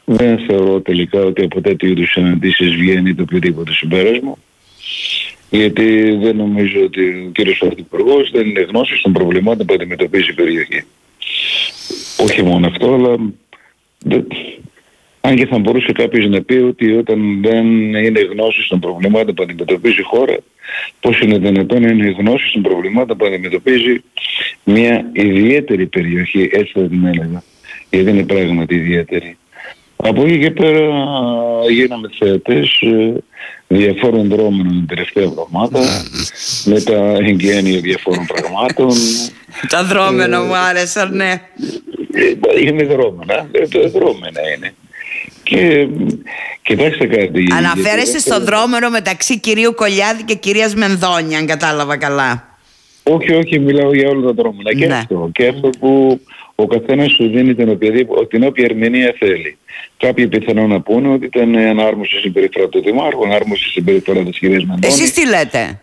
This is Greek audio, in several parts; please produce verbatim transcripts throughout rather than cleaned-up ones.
Δεν θεωρώ τελικά ότι από τέτοιου είδους συναντήσεις βγαίνει το οποιοδήποτε συμπέρασμα, γιατί δεν νομίζω ότι ο κύριος Πρωθυπουργός δεν είναι γνώστης των προβλημάτων που αντιμετωπίζει η περιοχή. Όχι μόνο αυτό, αλλά δεν... αν και θα μπορούσε κάποιος να πει ότι όταν δεν είναι γνώστης των προβλημάτων που αντιμετωπίζει η χώρα, πώς είναι δυνατόν να είναι γνώστης των προβλημάτων που αντιμετωπίζει μια ιδιαίτερη περιοχή, έτσι θα την έλεγα, γιατί είναι πράγματι ιδιαίτερη. Από εκεί και πέρα γίναμε θεατές διαφόρων δρόμενων την τελευταία εβδομάδα, με τα εγγένεια διαφόρων πραγμάτων. Τα δρόμενα μου άρεσαν, ναι. Είναι δρόμενα, δρόμενα είναι. Και κοιτάξτε κάτι. Αναφέρεστε στο δρόμενο μεταξύ κυρίου Κολιάδη και κυρίας Μενδώνη, αν κατάλαβα καλά. Όχι, όχι, μιλάω για όλα τα δρόμενα. Ναι. Και αυτό, και αυτό που ο καθένας σου δίνει την, την όποια ερμηνεία θέλει. Κάποιοι πιθανόν να πούνε ότι ήταν ανάρμοση συμπεριφορά του Δημάρχου, ανάρμοση συμπεριφορά της κυρίας Μενδώνη. Εσείς τι λέτε?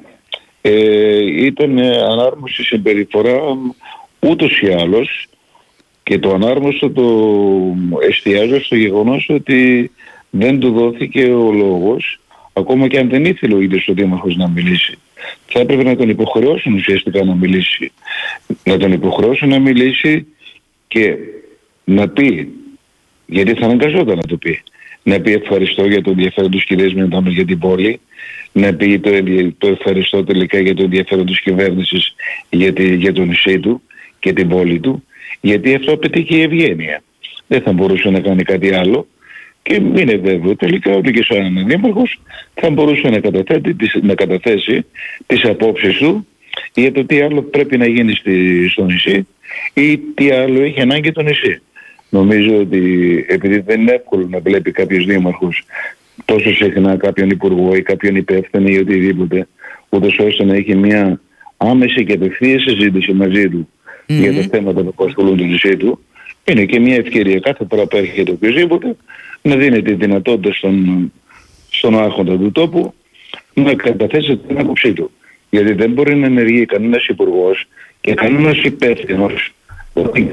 Ε, ήταν ανάρμοση συμπεριφορά ούτως ή άλλως, και το ανάρμοστο το εστιάζω στο γεγονός ότι δεν του δόθηκε ο λόγος, ακόμα και αν δεν ήθελε ο ίδιος ο Δήμαρχος να μιλήσει. Θα έπρεπε να τον υποχρεώσουν ουσιαστικά να μιλήσει. Να τον υποχρεώσουν να μιλήσει και να πει, γιατί θα αναγκαζόταν να το πει, να πει ευχαριστώ για το ενδιαφέρον τους κυρίες Μενδώνη για την πόλη, να πει το, το ευχαριστώ τελικά για το ενδιαφέρον της κυβέρνησης για, τη, για το νησί του και την πόλη του, γιατί αυτό απαιτεί και η ευγένεια. Δεν θα μπορούσε να κάνει κάτι άλλο και είναι βέβαιο τελικά ότι και σαν δήμαρχος θα μπορούσε να, να καταθέσει τις απόψεις του για το τι άλλο πρέπει να γίνει στη, στο νησί ή τι άλλο έχει ανάγκη το νησί. Νομίζω ότι επειδή δεν είναι εύκολο να βλέπει κάποιος δήμαρχος τόσο συχνά κάποιον υπουργό ή κάποιον υπεύθυνο ή οτιδήποτε, ούτως ώστε να έχει μια άμεση και απευθείας συζήτηση μαζί του mm-hmm. για τα θέματα που ασχολούν το νησί του, είναι και μια ευκαιρία κάθε φορά που έρχεται οποιοσδήποτε να δίνει τη δυνατότητα στον, στον άρχοντα του τόπου να καταθέσει την άποψή του. Γιατί δεν μπορεί να ενεργεί κανένας υπουργός και κανένας υπεύθυνος ότι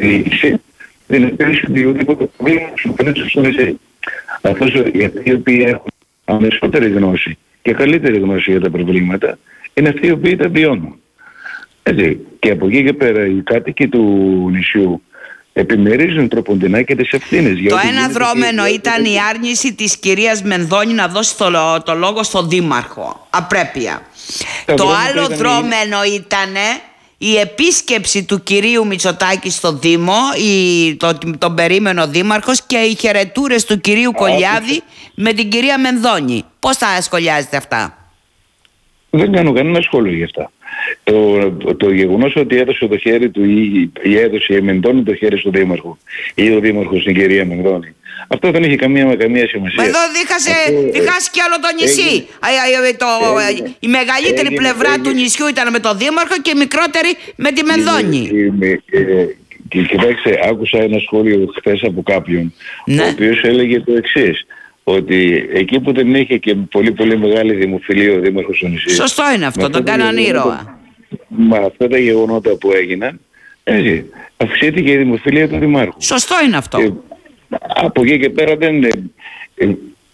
δεν υπάρχει οποιοδήποτε πρόβλημα σου φαίνεται στο νησί. Αυτός οι οποίοι έχουν αμεσότερη γνώση και καλύτερη γνώση για τα προβλήματα είναι αυτοί οι οποίοι τα βιώνουν. Έτσι. Και από εκεί και πέρα οι κάτοικοι του νησιού επιμερίζουν τροποντινά και τις ευθύνες. Το ένα δρόμενο ήταν η άρνηση της κυρίας Μενδώνη να δώσει το, το λόγο στον Δήμαρχο. Απρέπεια. Το άλλο ήταν δρόμενο η... ήταν η επίσκεψη του κυρίου Μητσοτάκη στο Δήμο, η, το, τον περίμενο Δήμαρχος, και οι χαιρετούρες του κυρίου Κολιάδη με την κυρία Μενδώνη. Πώς θα σχολιάζετε αυτά? Δεν κάνω κανένα σχόλιο γι' αυτά. Το, το, το γεγονός ότι έδωσε το χέρι του ή, ή έδωσε η Μενδώνη το χέρι στον Δήμαρχο ή ο Δήμαρχος στην κυρία Μενδώνη, αυτό δεν έχει καμία, καμία σημασία. Εδώ διχάσει κι άλλο το νησί. Έγινε, το, έγινε, η μεγαλύτερη έγινε, πλευρά έγινε, του νησιού ήταν με τον Δήμαρχο και η μικρότερη με τη Μενδώνη. Και κοιτάξτε, άκουσα ένα σχόλιο χθες από κάποιον, ναι, ο οποίος έλεγε το εξής, ότι εκεί που δεν είχε και πολύ πολύ μεγάλη δημοφιλία ο Δήμαρχος του νησί. Σωστό είναι αυτό, τον κάναν ήρωα. Με αυτά τα γεγονότα που έγιναν, έτσι, αυξήθηκε η δημοφιλία του Δημάρχου. Σωστό είναι αυτό. Και από εκεί και πέρα δεν, ε, ε,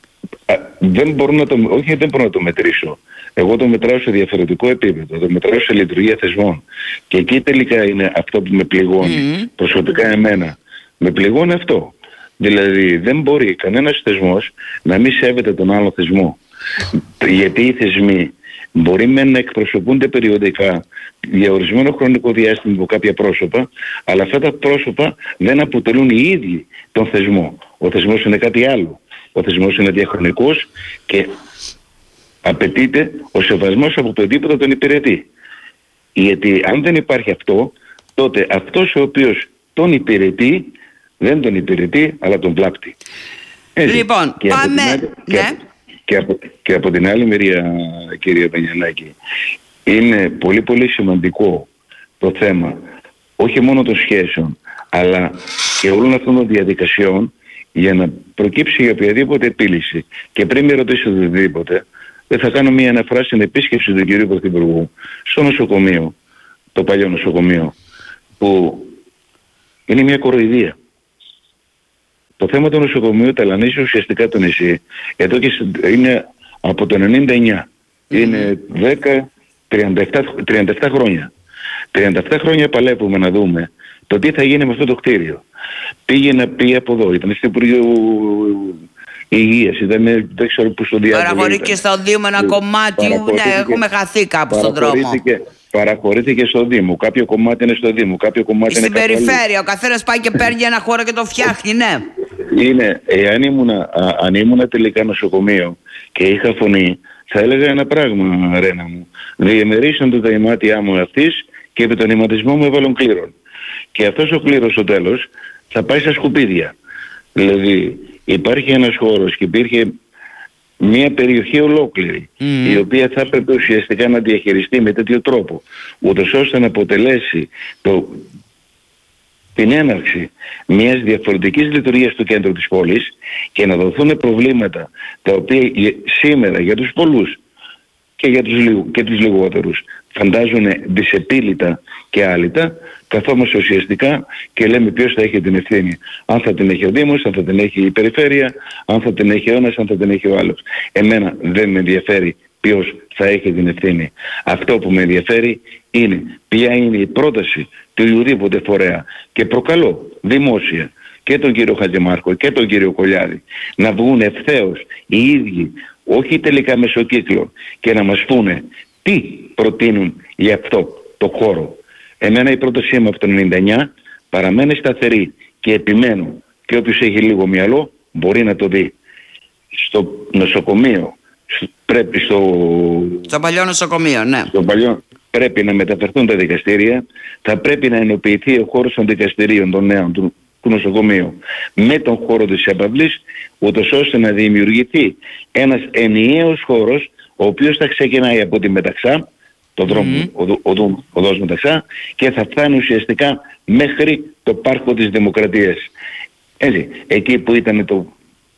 δεν μπορώ να το, όχι δεν μπορώ να το μετρήσω. Εγώ το μετράω σε διαφορετικό επίπεδο, το μετράω σε λειτουργία θεσμών. Και εκεί τελικά είναι αυτό που με πληγώνει, mm. προσωπικά εμένα. Με πληγώνει αυτό. Δηλαδή δεν μπορεί κανένας θεσμός να μην σέβεται τον άλλο θεσμό. Γιατί οι θεσμοί μπορεί με να εκπροσωπούνται περιοδικά για ορισμένο χρονικό διάστημα από κάποια πρόσωπα, αλλά αυτά τα πρόσωπα δεν αποτελούν οι ίδιοι τον θεσμό. Ο θεσμός είναι κάτι άλλο. Ο θεσμός είναι διαχρονικός και απαιτείται ο σεβασμός από οποιοδήποτε τον υπηρετεί. Γιατί αν δεν υπάρχει αυτό, τότε αυτός ο οποίος τον υπηρετεί δεν τον υπηρετεί, αλλά τον βλάπτει. Έτσι. Λοιπόν, και πάμε... Από άλλη, ναι. και, από, και από την άλλη μεριά, κυρία Πενιανάκη, είναι πολύ πολύ σημαντικό το θέμα όχι μόνο των σχέσεων, αλλά και όλων αυτών των διαδικασιών για να προκύψει για οποιαδήποτε επίλυση. Και πριν με ρωτήσετε οτιδήποτε, δεν θα κάνω μια αναφορά στην επίσκεψη του κυρίου Πρωθυπουργού στο νοσοκομείο, το παλιό νοσοκομείο, που είναι μια κοροϊδία. Το θέμα του νοσοκομείου ταλανίζει ουσιαστικά το νησί. Εδώ και είναι από το ενενήντα εννιά. Mm. Είναι δέκα, τριάντα επτά, τριάντα επτά χρόνια. τριάντα επτά χρόνια παλεύουμε να δούμε το τι θα γίνει με αυτό το κτίριο. Πήγε να πει από εδώ, ήταν στο Υπουργείο Υγείας, ήταν, δεν ξέρω που στο διάβολο. Παραχωρήθηκε στο Δήμο ένα κομμάτι, ναι, έχουμε χαθεί κάπου στον δρόμο. Παραχωρήθηκε στο Δήμο, κάποιο κομμάτι είναι στο Δήμο, κάποιο κομμάτι στην είναι στην περιφέρεια, ο καθένας πάει και παίρνει ένα χώρο και το φτιάχνει, ναι. Είναι, εάν ήμουνα, α, αν ήμουνα τελικά νοσοκομείο και είχα φωνή, θα έλεγα ένα πράγμα, Ρένα μου. Διεμερίσαν το τα ημάτια μου αυτής και επί τον ηματισμό μου έβαλαν κλήρον. Και αυτός ο κλήρος στο τέλος θα πάει στα σκουπίδια. Δηλαδή υπάρχει ένας χώρος και υπήρχε μια περιοχή ολόκληρη mm. η οποία θα έπρεπε ουσιαστικά να διαχειριστεί με τέτοιο τρόπο ούτως ώστε να αποτελέσει το, την έναρξη μιας διαφορετικής λειτουργίας του κέντρου της πόλης και να δοθούν προβλήματα τα οποία σήμερα για τους πολλούς και για τους, και τους λιγότερους φαντάζουν δυσεπίλητα και άλυτα, καθόμαστε ουσιαστικά και λέμε ποιος θα έχει την ευθύνη. Αν θα την έχει ο Δήμος, αν θα την έχει η Περιφέρεια, αν θα την έχει ο ένας, αν θα την έχει ο άλλος. Εμένα δεν με ενδιαφέρει ποιος θα έχει την ευθύνη. Αυτό που με ενδιαφέρει είναι ποια είναι η πρόταση του οποιοδήποτε φορέα. Και προκαλώ δημόσια και τον κύριο Χατζημάρκο και τον κύριο Κολιάδη να βγουν ευθέως οι ίδιοι, όχι τελικά μεσοκύκλο, και να μας πούνε τι προτείνουν για αυτό το χώρο. Εμένα η πρότασή μου από το ενενήντα εννιά παραμένει σταθερή και επιμένω και όποιος έχει λίγο μυαλό μπορεί να το δει. Στο νοσοκομείο πρέπει στο... Στο παλιό νοσοκομείο, ναι. Στο παλιό πρέπει να μεταφερθούν τα δικαστήρια, θα πρέπει να ενοποιηθεί ο χώρος των δικαστηρίων των νέων του, του νοσοκομείου με τον χώρο της επαυλής, ούτως ώστε να δημιουργηθεί ένας ενιαίος χώρος ο οποίος θα ξεκινάει από τη Μεταξά, το δρόμο, mm-hmm. ο, ο, ο, οδός Μεταξά, και θα φτάνει ουσιαστικά μέχρι το Πάρκο της Δημοκρατίας. Έτσι, εκεί που ήταν το,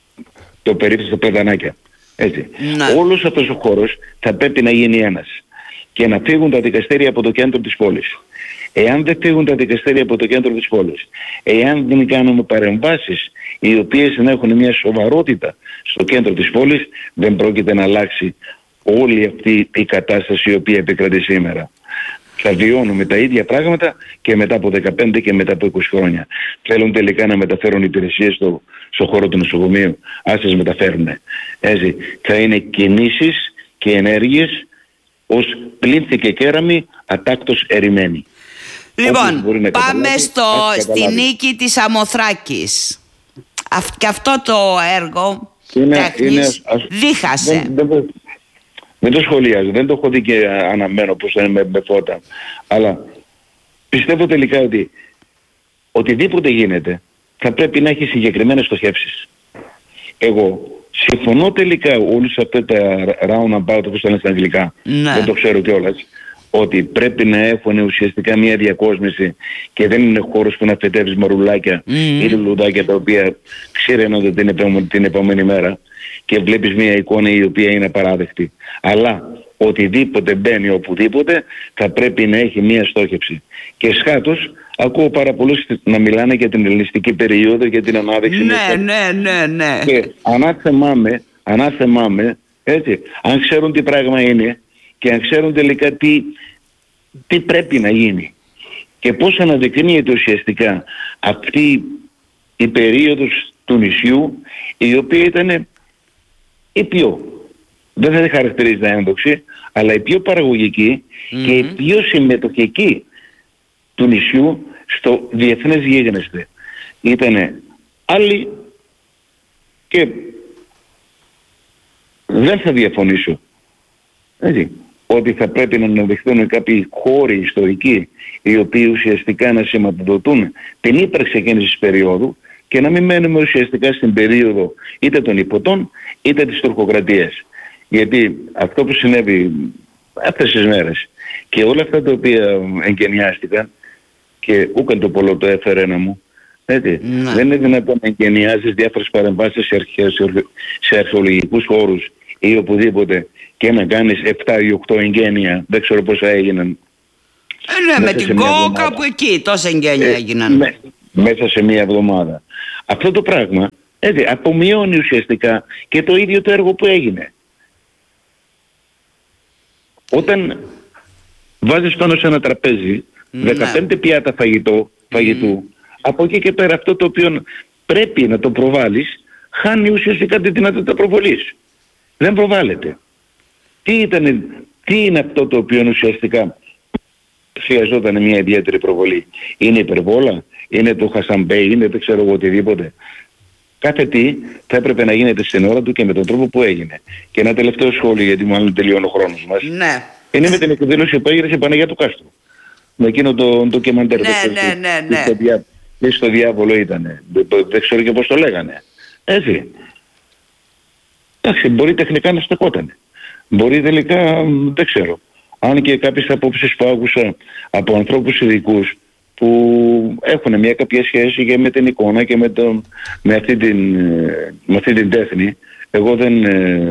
το περίπτωση Παιδανάκια. Έτσι. Mm-hmm. Όλος αυτός ο χώρος θα πρέπει να γίνει ένας και να φύγουν τα δικαστήρια από το κέντρο της πόλης. Εάν δεν φύγουν τα δικαστήρια από το κέντρο της πόλης, εάν δεν κάνουμε παρεμβάσεις οι οποίες να έχουν μια σοβαρότητα στο κέντρο της πόλης, δεν πρόκειται να αλλάξει όλη αυτή η κατάσταση η οποία επικρατεί σήμερα. Θα βιώνουμε τα ίδια πράγματα και μετά από δεκαπέντε και μετά από είκοσι χρόνια. Θέλουν τελικά να μεταφέρουν υπηρεσίες στο, στο χώρο του νοσοκομείου. Ας τις μεταφέρουν. Έτσι, θα είναι κινήσεις και ενέργειες ως πλήνθη και κέραμη ατάκτως ερημένοι. Λοιπόν, πάμε στο, στη νίκη της Αμοθράκης. Αυ, και αυτό το έργο είναι, τέχνης είναι, ας, δίχασε. Δεν, δεν, δεν το σχολιάζω, δεν το έχω δει και αναμένω πως είναι με, με φώτα. Αλλά πιστεύω τελικά ότι οτιδήποτε γίνεται θα πρέπει να έχει συγκεκριμένες στοχεύσεις. Εγώ συμφωνώ τελικά όλους αυτά τα roundabout όπως τα λένε στα αγγλικά, ναι. Δεν το ξέρω κιόλας, ότι πρέπει να έχουν ουσιαστικά μια διακόσμηση και δεν είναι χώρος που να φετεύεις μαρουλάκια mm-hmm. ή λουλουδάκια τα οποία ξηραίνονται την, επόμενη, την επόμενη μέρα και βλέπεις μια εικόνα η οποία είναι απαράδεκτη. Αλλά οτιδήποτε μπαίνει οπουδήποτε θα πρέπει να έχει μια στόχευση. Και σχάτως ακούω πάρα πολλούς να μιλάνε για την ελληνιστική περίοδο, για την ανάδειξη. Ναι, ναι, ναι, ναι. Και ανάθεμάμε, ανάθεμάμε, έτσι, αν ξέρουν τι πράγμα είναι και αν ξέρουν τελικά τι, τι πρέπει να γίνει και πώς αναδεικνύεται ουσιαστικά αυτή η περίοδος του νησιού, η οποία ήταν η πιο, δεν θα τη χαρακτηρίζει ένδοξη, αλλά η πιο παραγωγική mm-hmm. και η πιο συμμετοχική του νησιού στο διεθνές γίγνεσθε. Ήτανε άλλη και δεν θα διαφωνήσω, έτσι, ότι θα πρέπει να αναδειχθούν κάποιοι χώροι ιστορικοί οι οποίοι ουσιαστικά να σηματοδοτούν την ύπαρξη εκείνης της περίοδου και να μην μένουμε ουσιαστικά στην περίοδο είτε των υποτών είτε της τουρκοκρατίας. Γιατί αυτό που συνέβη αυτές τις μέρες και όλα αυτά τα οποία εγκαινιάστηκαν και ούκαν το πολλό το έφερε ένα μου, έτσι, ναι. Δεν είναι δυνατόν να εγκαινιάζεις διάφορες παρεμβάσεις σε, αρχαίες, σε αρχαιολογικούς χώρους ή οπουδήποτε και να κάνεις επτά ή οκτώ εγγένεια, δεν ξέρω πόσα έγιναν. Ε, ναι, με την κόκα που εκεί τόσα εγγένεια έγιναν. Με, μέσα σε μία εβδομάδα. Αυτό το πράγμα έτσι, απομειώνει ουσιαστικά και το ίδιο το έργο που έγινε. Όταν βάζεις πάνω σε ένα τραπέζι δεκαπέντε πιάτα φαγητό, φαγητού, mm. από εκεί και πέρα αυτό το οποίο πρέπει να το προβάλλεις χάνει ουσιαστικά τη δυνατότητα προβολής. Δεν προβάλλεται. Τι, ήταν, τι είναι αυτό το οποίο ουσιαστικά χρειαζόταν μια ιδιαίτερη προβολή? Είναι υπερβόλα, είναι το Χασαμπέι, είναι δεν ξέρω εγώ οτιδήποτε. Κάθε τι θα έπρεπε να γίνεται στην ώρα του και με τον τρόπο που έγινε. Και ένα τελευταίο σχόλιο, γιατί μάλλον τελειώνει ο χρόνος μας. Ναι. Είναι με την εκδήλωση που έγινε σε Παναγιά του Κάστρου. Με εκείνο το ντοκιμαντέρ. Ναι, ναι, ναι, ναι. Στο, διά, στο διάβολο ήτανε. Δεν ξέρω και πώς το λέγανε. Έτσι. Εντάξει, μπορεί τεχνικά να στεκότανε. Μπορεί τελικά, δεν ξέρω. Αν και κάποιες απόψεις που άκουσα από ανθρώπους ειδικούς που έχουν μια κάποια σχέση και με την εικόνα και με, το, με, αυτή, την, με αυτή την τέχνη, εγώ δεν,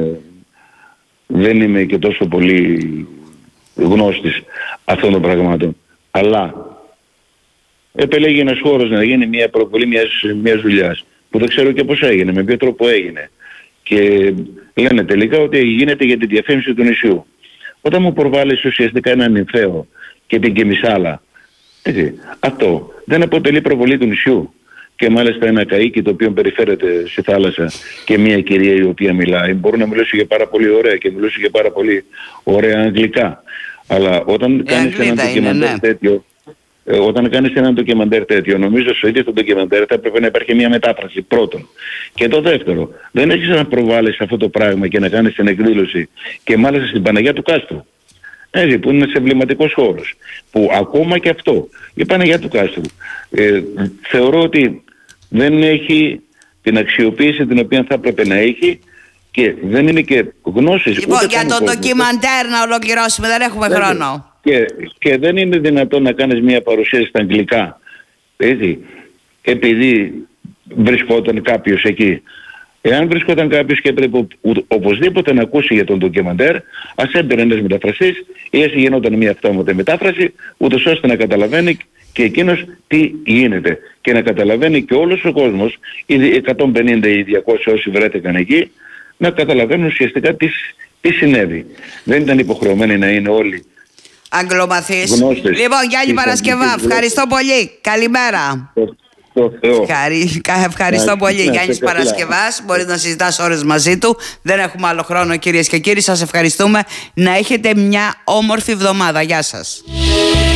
δεν είμαι και τόσο πολύ γνώστης αυτών των πραγμάτων. Αλλά επελέγει ένας χώρος να γίνει μια προβολή μιας, μιας δουλειάς που δεν ξέρω και πώς έγινε, με ποιο τρόπο έγινε. Και λένε τελικά ότι γίνεται για τη διαφήμιση του νησιού. Όταν μου προβάλλεις ουσιαστικά έναν νυμφαίο και την Κεμισάλα, έτσι, αυτό δεν αποτελεί προβολή του νησιού. Και μάλιστα ένα καΐκι το οποίο περιφέρεται στη θάλασσα και μια κυρία η οποία μιλάει, μπορεί να μιλήσει για πάρα πολύ ωραία και μιλήσει για πάρα πολύ ωραία αγγλικά. Αλλά όταν κάνεις έναν ντοκιμαντέρ ναι. τέτοιο, ε, όταν κάνεις έναν ντοκιμαντέρ τέτοιο, νομίζω στο ίδιο το ντοκιμαντέρ θα πρέπει να υπάρχει μια μετάφραση πρώτον. Και το δεύτερο, δεν έχεις να προβάλλεις αυτό το πράγμα και να κάνεις την εκδήλωση και μάλιστα στην Παναγιά του Κάστρου. Έτσι, που είναι σε εμβληματικός χώρος. Που ακόμα και αυτό, η Παναγιά του Κάστρου, ε, θεωρώ ότι δεν έχει την αξιοποίηση την οποία θα έπρεπε να έχει και δεν είναι και γνώσεις. Λοιπόν, για το ντοκιμαντέρ να ολοκληρώσουμε, δεν έχουμε δεν χρόνο. Και, και δεν είναι δυνατόν να κάνεις μια παρουσίαση στα αγγλικά, έτσι, επειδή βρισκόταν κάποιος εκεί. Εάν βρισκόταν κάποιος και έπρεπε οπωσδήποτε να ακούσει για τον ντοκιμαντέρ, ας έμπαινε ένας μεταφραστής ή ας γινόταν μια αυτόματη μετάφραση, ούτως ώστε να καταλαβαίνει και εκείνος τι γίνεται. Και να καταλαβαίνει και όλος ο κόσμος, οι εκατόν πενήντα ή διακόσιοι όσοι βρέθηκαν εκεί, να καταλαβαίνουν ουσιαστικά τι, τι συνέβη. Δεν ήταν υποχρεωμένοι να είναι όλοι αγγλομαθείς. Λοιπόν, Γιάννη Παρασκευά, ευχαριστώ πολύ. Καλημέρα. Ευχαρι... Ευχαριστώ πολύ. Γιάννης Παρασκευάς. Μπορείς να συζητάς ώρες μαζί του. Δεν έχουμε άλλο χρόνο, κυρίες και κύριοι. Σας ευχαριστούμε. Να έχετε μια όμορφη εβδομάδα. Γεια σας.